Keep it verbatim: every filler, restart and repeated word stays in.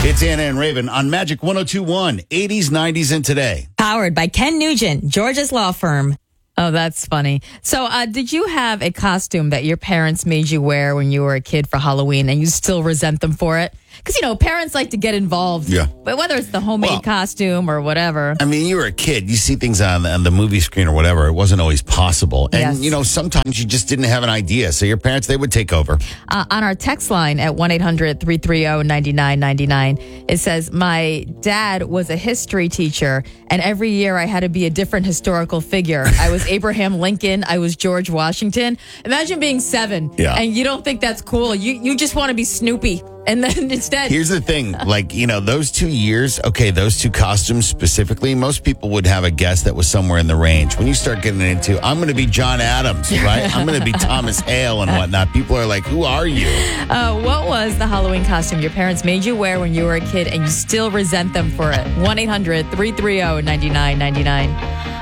It's Anna and Raven on Magic one oh two point one, eighties, nineties, and today. Powered by Ken Nugent, Georgia's law firm. Oh, that's funny. So, uh, did you have a costume that your parents made you wear when you were a kid for Halloween and you still resent them for it? Because, you know, parents like to get involved. Yeah. But whether it's the homemade Well, costume or whatever. I mean, you were a kid. You see things on the, on the movie screen or whatever. It wasn't always possible. And, Yes. you know, sometimes you just didn't have an idea. So your parents, they would take over. Uh, on our text line at one eight hundred three three zero nine nine nine nine, it says, my dad was a history teacher, and every year I had to be a different historical figure. I was Abraham Lincoln. I was George Washington. Imagine being seven, Yeah. and you don't think that's cool. You, you just want to be Snoopy. And then instead... Here's the thing. Like, you know, those two years, okay, those two costumes specifically, most people would have a guess that was somewhere in the range. When you start getting into, I'm going to be John Adams, right? I'm going to be Thomas Hale and whatnot. People are like, who are you? Uh, what was the Halloween costume your parents made you wear when you were a kid and you still resent them for it? one eight hundred three three zero nine nine nine nine.